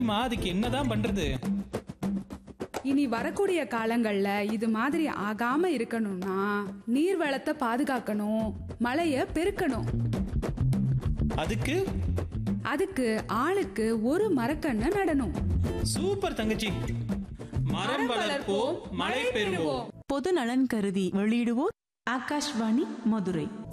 அதுக்கு என்னதான் பண்றது? இனி வரக்கூடிய காலங்கள்ல இது மாதிரி ஆகாம இருக்கணும்னா நீர் வளத்தை பாதுகாக்கணும், மழைய பெருக்கணும். அதுக்கு ஆளுக்கு ஒரு மரக்கண்ணை நடணும். சூப்பர் தங்கச்சி. மரம் வளர்ப்போம், மழை பெறுவோம். பொது நலன் கருதி வெளியிடுவோர் ஆகாஷ்வாணி மதுரை.